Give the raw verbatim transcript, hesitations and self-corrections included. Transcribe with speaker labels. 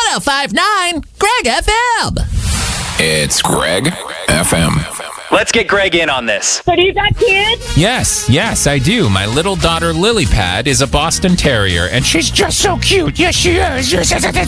Speaker 1: oh five point nine Greg F M.
Speaker 2: It's Greg F M.
Speaker 3: Let's get Greg in on this.
Speaker 4: So do you got kids?
Speaker 2: Yes, yes, I do. My little daughter, Lilypad, is a Boston Terrier, and she's just so cute. Yes, she is. Yes, yes, yes,